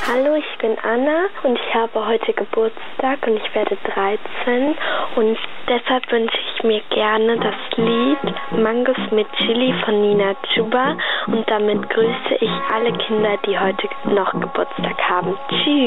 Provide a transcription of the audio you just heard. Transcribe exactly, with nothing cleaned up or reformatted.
Hallo, ich bin Anna und ich habe heute Geburtstag und ich werde dreizehn und deshalb wünsche ich mir gerne das Lied Mangos mit Chili von Nina Chuba und damit grüße ich alle Kinder, die heute noch Geburtstag haben. Tschüss!